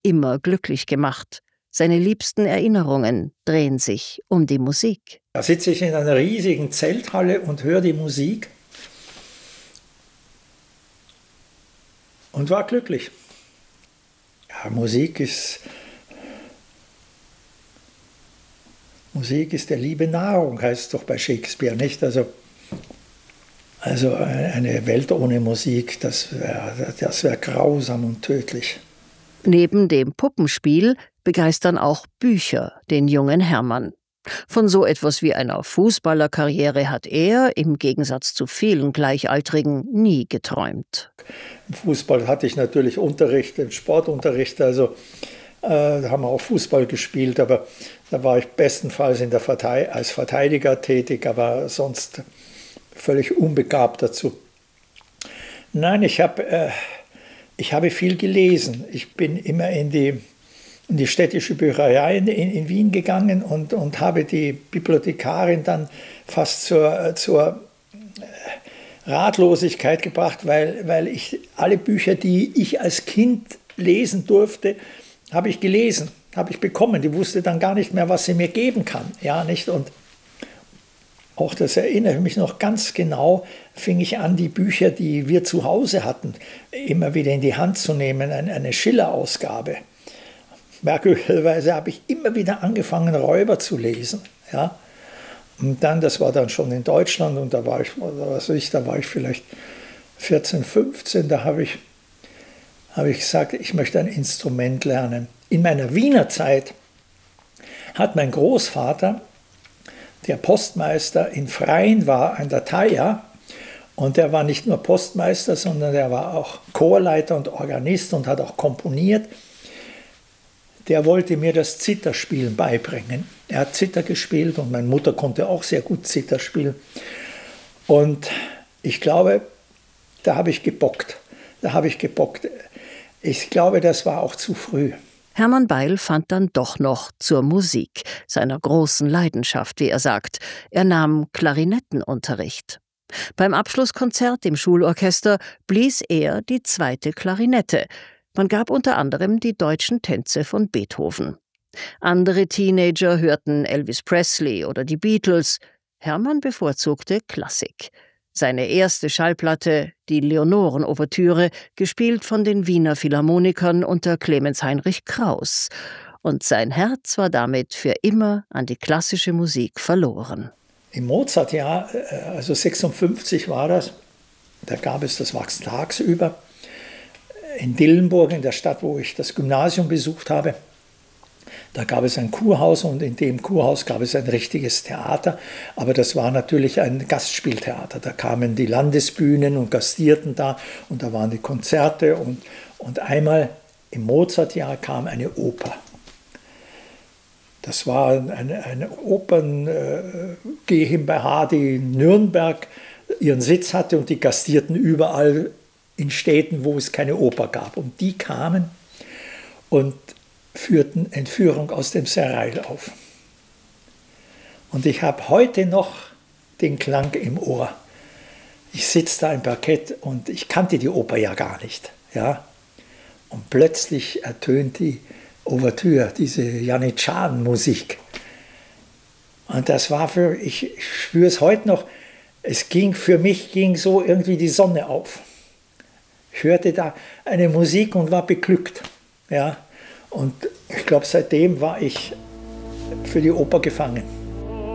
immer glücklich gemacht. Seine liebsten Erinnerungen drehen sich um die Musik. Da sitze ich in einer riesigen Zelthalle und höre die Musik und war glücklich. Ja, Musik ist der Liebe Nahrung, heißt es doch bei Shakespeare, nicht? Also eine Welt ohne Musik, das wär grausam und tödlich. Neben dem Puppenspiel begeistern auch Bücher den jungen Hermann. Von so etwas wie einer Fußballerkarriere hat er, im Gegensatz zu vielen Gleichaltrigen, nie geträumt. Im Fußball hatte ich natürlich Unterricht, im Sportunterricht, also da haben wir auch Fußball gespielt, aber da war ich bestenfalls als Verteidiger tätig, aber sonst völlig unbegabt dazu. Nein, ich habe viel gelesen. Ich bin immer in die städtische Bücherei in Wien gegangen und habe die Bibliothekarin dann fast zur Ratlosigkeit gebracht, weil ich alle Bücher, die ich als Kind lesen durfte, habe ich gelesen, habe ich bekommen. Die wusste dann gar nicht mehr, was sie mir geben kann. Ja, nicht? Und auch das erinnere ich mich noch ganz genau, fing ich an, die Bücher, die wir zu Hause hatten, immer wieder in die Hand zu nehmen, eine Schiller-Ausgabe. Merkwürdigerweise habe ich immer wieder angefangen, Räuber zu lesen. Ja? Und dann, das war dann schon in Deutschland und da war ich vielleicht 14, 15, da habe ich gesagt, ich möchte ein Instrument lernen. In meiner Wiener Zeit hat mein Großvater, der Postmeister in Freien war, an der Thaya, und der war nicht nur Postmeister, sondern der war auch Chorleiter und Organist und hat auch komponiert. Der wollte mir das Zitherspielen beibringen. Er hat Zither gespielt und meine Mutter konnte auch sehr gut Zither spielen. Und ich glaube, da habe ich gebockt. Ich glaube, das war auch zu früh. Hermann Beil fand dann doch noch zur Musik, seiner großen Leidenschaft, wie er sagt. Er nahm Klarinettenunterricht. Beim Abschlusskonzert im Schulorchester blies er die zweite Klarinette. Man gab unter anderem die deutschen Tänze von Beethoven. Andere Teenager hörten Elvis Presley oder die Beatles. Hermann bevorzugte Klassik. Seine erste Schallplatte, die Leonoren-Ouvertüre, gespielt von den Wiener Philharmonikern unter Clemens Heinrich Krauss. Und sein Herz war damit für immer an die klassische Musik verloren. Im Mozartjahr, also 56 war das, da gab es das Wachs tagsüber in Dillenburg, in der Stadt, wo ich das Gymnasium besucht habe. Da gab es ein Kurhaus und in dem Kurhaus gab es ein richtiges Theater, aber das war natürlich ein Gastspieltheater. Da kamen die Landesbühnen und gastierten da und da waren die Konzerte und einmal im Mozartjahr kam eine Oper. Das war eine Opern GmbH, die in Nürnberg ihren Sitz hatte und die gastierten überall in Städten, wo es keine Oper gab. Und die kamen und führten Entführung aus dem Serail auf. Und ich habe heute noch den Klang im Ohr. Ich sitze da im Parkett und ich kannte die Oper ja gar nicht. Ja? Und plötzlich ertönt die Ouvertüre, diese Janitscharen-Musik. Und das war ich spüre es heute noch, für mich ging so irgendwie die Sonne auf. Ich hörte da eine Musik und war beglückt. Ja? Und ich glaube, seitdem war ich für die Oper gefangen.